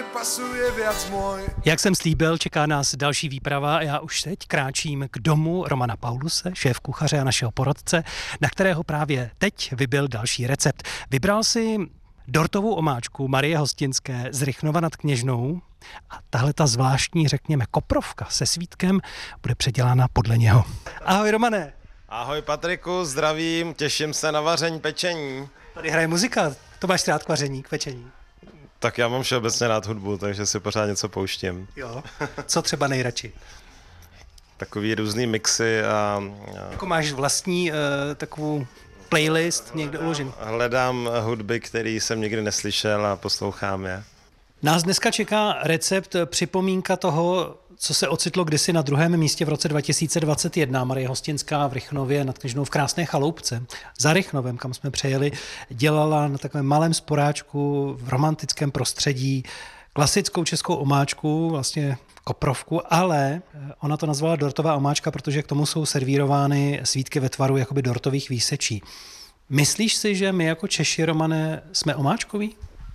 pasuje viac môj. Jak jsem slíbil, čeká nás další výprava a já už teď kráčím k domu Romana Pauluse, šéfkuchaře a našeho poradce, na kterého právě teď vybil další recept. Vybral si dortovou omáčku Marie Hostinské z Rychnova nad Kněžnou a tahle ta zvláštní, řekněme, koprovka se svítkem bude předělána podle něho. Ahoj Romane. Ahoj Patriku, zdravím, těším se na vaření, pečení. Tady hraje muzika, to máš rád k vaření, k pečení. Tak já mám všeobecně rád hudbu, takže si pořád něco pouštím. Jo, co třeba nejradši? Takový různý mixy a... Jako máš vlastní takovou playlist někde uložený? Hledám hudby, který jsem nikdy neslyšel a poslouchám je. Nás dneska čeká recept, připomínka toho, co se ocitlo kdysi na druhém místě v roce 2021. Marie Hostinská v Rychnově nad Kněžnou v krásné chaloupce. Za Rychnovem, kam jsme přejeli, dělala na takovém malém sporáčku v romantickém prostředí klasickou českou omáčku, vlastně koprovku, ale ona to nazvala dortová omáčka, protože k tomu jsou servírovány svítky ve tvaru jakoby dortových výsečí. Myslíš si, že my jako Češi, Romane, jsme omáčkoví?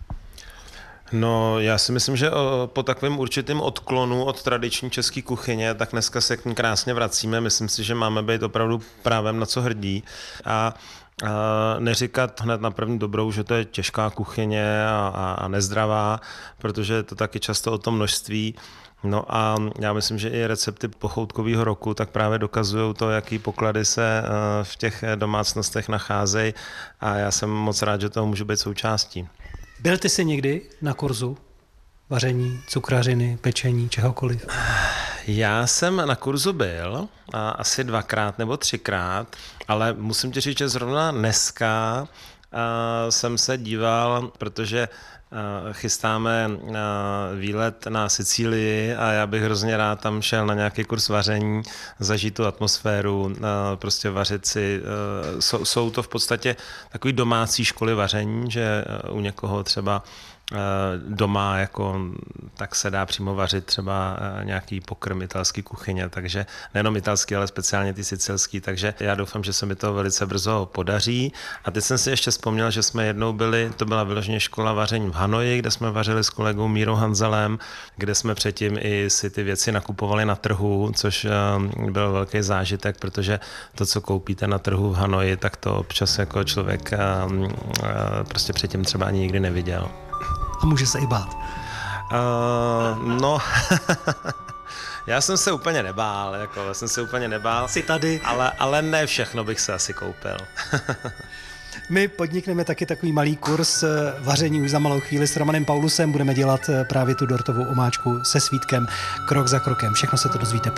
No, já si myslím, že po takovém určitém odklonu od tradiční české kuchyně, tak dneska se k ní krásně vracíme. Myslím si, že máme být opravdu právem na co hrdí a neříkat hned na první dobrou, že to je těžká kuchyně a nezdravá, protože je to taky často o tom množství. No a já myslím, že i recepty pochoutkového roku tak právě dokazují to, jaký poklady se v těch domácnostech nacházejí a já jsem moc rád, že toho můžu být součástí. Byl ty jsi někdy na kurzu vaření, cukrařiny, pečení, čehokoliv? Já jsem na kurzu byl asi 2krát nebo 3krát, ale musím ti říct, že zrovna dneska jsem se díval, protože chystáme výlet na Sicílii a já bych hrozně rád tam šel na nějaký kurz vaření, zažít tu atmosféru, prostě vařit si. Jsou to v podstatě takový domácí školy vaření, že u někoho třeba doma jako, tak se dá přímo vařit třeba nějaký pokrm italský kuchyně, takže nejenom italský, ale speciálně ty sicilský, takže já doufám, že se mi to velice brzo podaří. A teď jsem si ještě vzpomněl, že jsme jednou byli, to byla vyloženě škola vaření v Hanoji, kde jsme vařili s kolegou Mírou Hanzelem, kde jsme předtím i si ty věci nakupovali na trhu, což byl velký zážitek, protože to, co koupíte na trhu v Hanoji, tak to občas jako člověk prostě předtím třeba ani nikdy neviděl. A může se i bát. No, já jsem se úplně nebál. Jsi tady. Ale ne všechno bych se asi koupil. My podnikneme taky takový malý kurz vaření už za malou chvíli s Romanem Paulusem. Budeme dělat právě tu dortovou omáčku se svítkem krok za krokem. Všechno se to dozvíte.